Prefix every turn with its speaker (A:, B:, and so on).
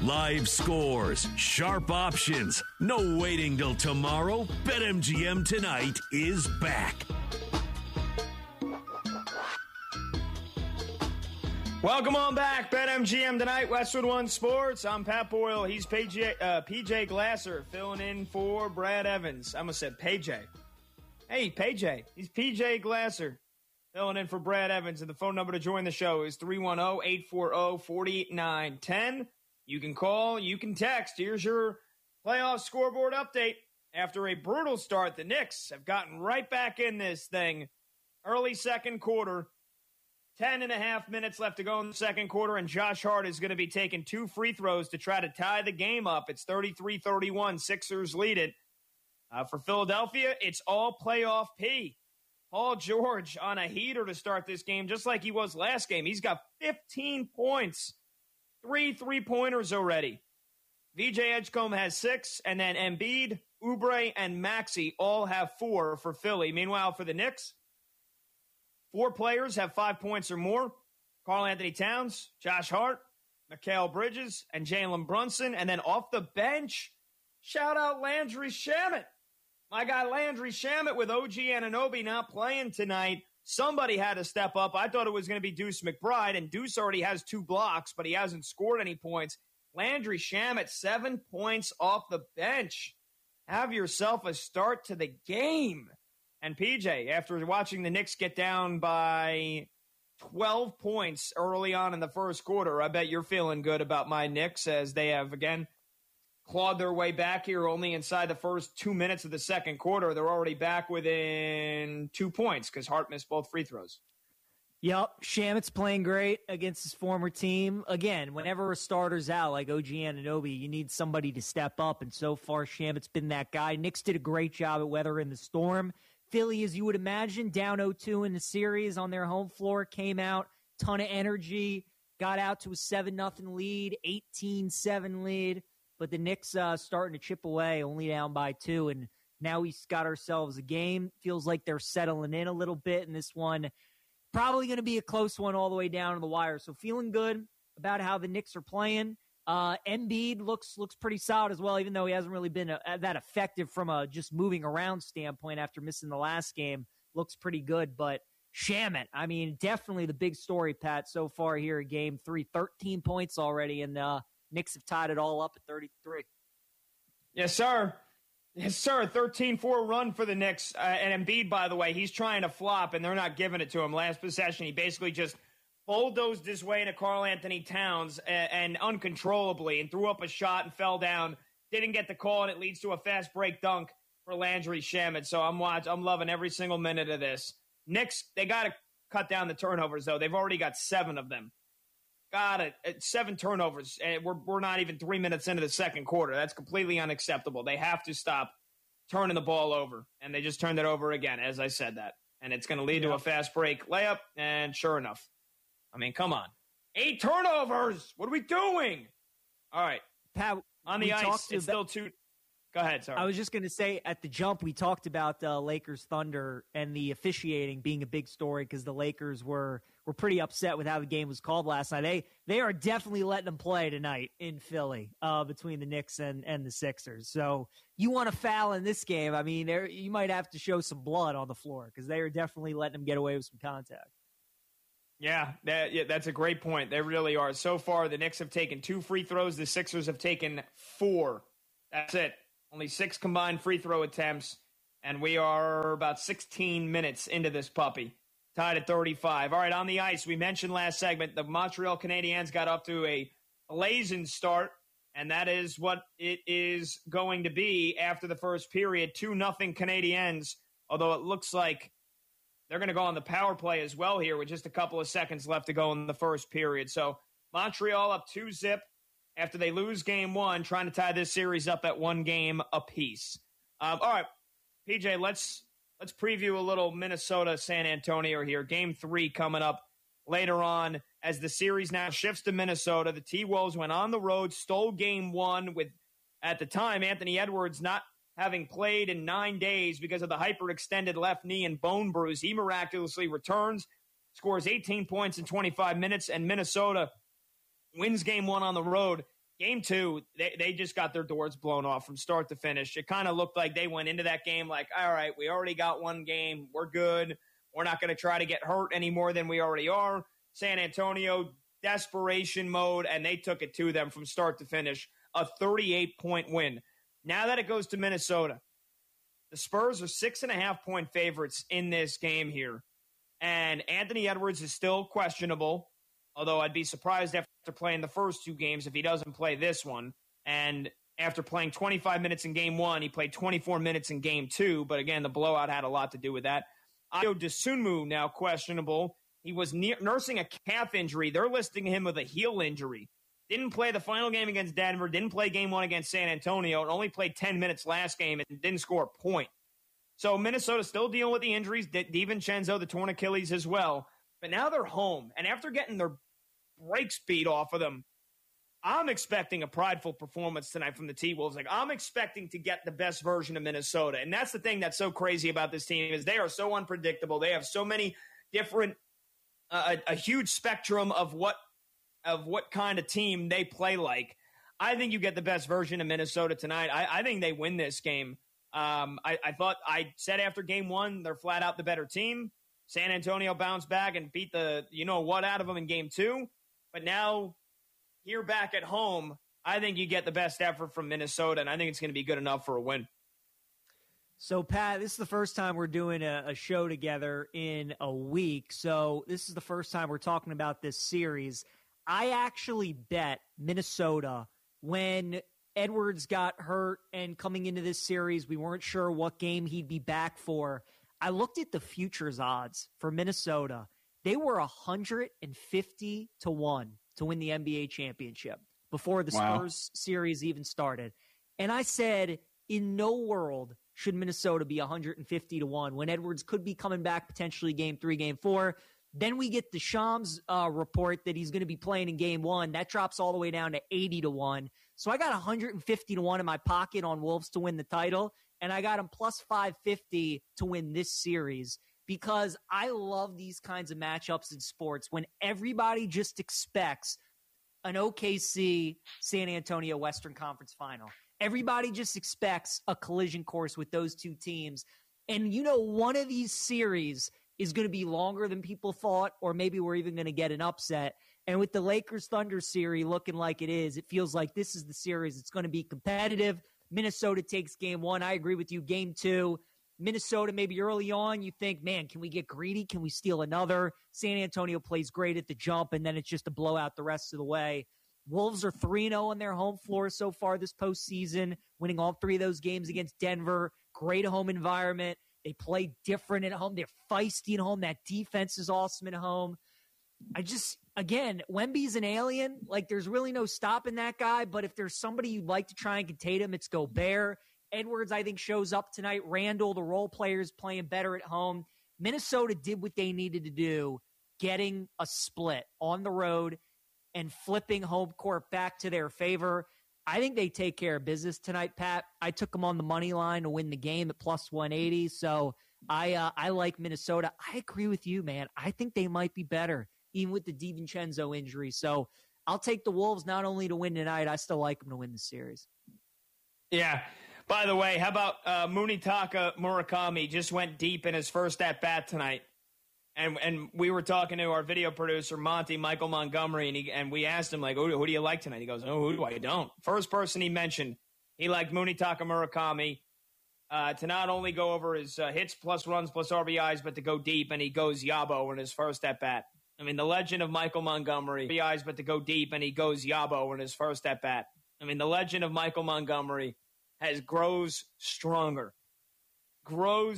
A: Live scores, sharp options, no waiting till tomorrow. BetMGM tonight is back.
B: Welcome on back, BetMGM tonight, Westwood One Sports. I'm Pat Boyle. He's PJ Glasser filling in for Brad Evans. I almost said PJ. Hey, PJ. He's PJ Glasser filling in for Brad Evans. And the phone number to join the show is 310-840-4910. You can call, you can text. Here's your playoff scoreboard update. After a brutal start, the Knicks have gotten right back in this thing. Early second quarter, 10.5 minutes left to go in the second quarter, and Josh Hart is going to be taking 2 free throws to try to tie the game up. It's 33-31. Sixers lead it. For Philadelphia, it's all playoff P. Paul George on a heater to start this game, just like he was last game. He's got 15 points. 3 3-pointers already. VJ Edgecombe has 6, and then Embiid, Oubre, and Maxey all have 4 for Philly. Meanwhile, for the Knicks, 4 players have 5 points or more. Karl-Anthony Towns, Josh Hart, Mikal Bridges, and Jalen Brunson. And then off the bench, shout out Landry Shamet. My guy Landry Shamet with OG Anunoby not playing tonight. Somebody had to step up. I thought it was going to be Deuce McBride, and Deuce already has 2 blocks, but he hasn't scored any points. Landry Shamet, 7 points off the bench. Have yourself a start to the game. And PJ, after watching the Knicks get down by 12 points early on in the first quarter, I bet you're feeling good about my Knicks as they have, again, clawed their way back here only inside the first 2 minutes of the second quarter. They're already back within 2 points because Hart missed both free throws.
C: Yep, Shamet's playing great against his former team. Again, whenever a starter's out like OG Anunoby, you need somebody to step up, and so far Shamet's been that guy. Knicks did a great job at weathering the storm. Philly, as you would imagine, down 0-2 in the series on their home floor, came out, ton of energy, got out to a 7-0 lead, 18-7 lead. But the Knicks starting to chip away, only down by 2, and now we've got ourselves a game. Feels like they're settling in a little bit in this one. Probably going to be a close one all the way down to the wire. So feeling good about how the Knicks are playing. Embiid looks pretty solid as well, even though he hasn't really been that effective from a just moving around standpoint after missing the last game. Looks pretty good, but Shamet, I mean, definitely the big story, Pat, so far here at Game 3. 13 points already, and Knicks have tied it all up at 33.
B: Yes, sir. Yes, sir. 13-4 run for the Knicks. And Embiid, by the way, he's trying to flop, and they're not giving it to him. Last possession, he basically just bulldozed his way into Karl-Anthony Towns and uncontrollably and threw up a shot and fell down. Didn't get the call, and it leads to a fast break dunk for Landry Shamet. So I'm loving every single minute of this. Knicks, they got to cut down the turnovers, though. They've already got 7 of them. Got it. 7 turnovers. And we're not even 3 minutes into the second quarter. That's completely unacceptable. They have to stop turning the ball over. And they just turned it over again, as I said that. And it's going to lead to a fast break layup. And sure enough. I mean, come on. 8 turnovers. What are we doing? All right.
C: Pat,
B: on the ice, it's still 2. Go ahead, sorry.
C: I was just going to say, at the jump, we talked about Lakers Thunder and the officiating being a big story because the Lakers were pretty upset with how the game was called last night. They are definitely letting them play tonight in Philly between the Knicks and the Sixers. So you want to foul in this game, I mean, you might have to show some blood on the floor because they are definitely letting them get away with some contact.
B: Yeah, that's a great point. They really are. So far, the Knicks have taken 2 free throws. The Sixers have taken 4. That's it. Only 6 combined free throw attempts, and we are about 16 minutes into this puppy. Tied at 35. All right, on the ice, we mentioned last segment, the Montreal Canadiens got up to a blazing start, and that is what it is going to be after the first period. 2-0 Canadiens, although it looks like they're going to go on the power play as well here with just a couple of seconds left to go in the first period. So Montreal up 2-0. After they lose game 1, trying to tie this series up at 1 game apiece. All right, PJ, let's preview a little Minnesota-San Antonio here. Game 3 coming up later on as the series now shifts to Minnesota. The T-Wolves went on the road, stole game 1 with, at the time, Anthony Edwards not having played in 9 days because of the hyperextended left knee and bone bruise. He miraculously returns, scores 18 points in 25 minutes, and Minnesota wins game 1 on the road Game 2, they just got their doors blown off from start to finish. It kind of looked like they went into that game like, all right, we already got one game. We're good. We're not going to try to get hurt any more than we already are. San Antonio, desperation mode, and they took it to them from start to finish. A 38-point win. Now that it goes to Minnesota, the Spurs are 6.5-point favorites in this game here. And Anthony Edwards is still questionable, although I'd be surprised after playing the first 2 games if he doesn't play this one. And after playing 25 minutes in game 1, he played 24 minutes in game 2. But again, the blowout had a lot to do with that. Ayo Dosunmu now questionable. He was nursing a calf injury. They're listing him with a heel injury. Didn't play the final game against Denver. Didn't play game 1 against San Antonio. And only played 10 minutes last game and didn't score a point. So Minnesota still dealing with the injuries. DiVincenzo, the torn Achilles as well. But now they're home. And after getting their brakes beat off of them, I'm expecting a prideful performance tonight from the T-Wolves. Like, I'm expecting to get the best version of Minnesota. And that's the thing that's so crazy about this team is they are so unpredictable. They have so many different, a huge spectrum of what kind of team they play like. I think you get the best version of Minnesota tonight. I think they win this game. I said after game 1, they're flat out the better team. San Antonio bounced back and beat the you-know-what out of them in game 2. But now, here back at home, I think you get the best effort from Minnesota, and I think it's going to be good enough for a win.
C: So, Pat, this is the first time we're doing a show together in a week. So this is the first time we're talking about this series. I actually bet Minnesota when Edwards got hurt and coming into this series, we weren't sure what game he'd be back for. I looked at the futures odds for Minnesota. They were 150 to 1 to win the NBA championship before the Spurs series even started. And I said, in no world should Minnesota be 150 to 1 when Edwards could be coming back potentially game 3, game 4. Then we get the Shams report that he's going to be playing in game 1. That drops all the way down to 80 to 1. So I got 150 to 1 in my pocket on Wolves to win the title. And I got them plus 550 to win this series because I love these kinds of matchups in sports when everybody just expects an OKC San Antonio Western Conference final. Everybody just expects a collision course with those two teams. And one of these series is going to be longer than people thought, or maybe we're even going to get an upset. And with the Lakers-Thunder series looking like it is, it feels like this is the series. It's going to be competitive. Minnesota takes game 1. I agree with you. Game 2, Minnesota, maybe early on, you think, man, can we get greedy? Can we steal another? San Antonio plays great at the jump, and then it's just a blowout the rest of the way. Wolves are 3-0 on their home floor so far this postseason, winning all 3 of those games against Denver. Great home environment. They play different at home. They're feisty at home. That defense is awesome at home. Again, Wemby's an alien. Like, there's really no stopping that guy. But if there's somebody you'd like to try and contain him, it's Gobert. Edwards, I think, shows up tonight. Randall, the role players, playing better at home. Minnesota did what they needed to do, getting a split on the road and flipping home court back to their favor. I think they take care of business tonight, Pat. I took them on the money line to win the game at plus 180. So I like Minnesota. I agree with you, man. I think they might be better, even with the DiVincenzo injury. So I'll take the Wolves not only to win tonight, I still like them to win the series.
B: Yeah. By the way, how about Munetaka Murakami just went deep in his first at-bat tonight. And we were talking to our video producer, Michael Montgomery, and we asked him, like, who do you like tonight? He goes, who do I don't? First person he mentioned, he liked Munetaka Murakami to not only go over his hits plus runs plus RBIs, but to go deep, and he goes Yabo in his first at-bat. I mean, the legend of Michael Montgomery, RBIs, but to go deep, and he goes Yabo in his first at-bat. I mean, the legend of Michael Montgomery grows stronger. Grows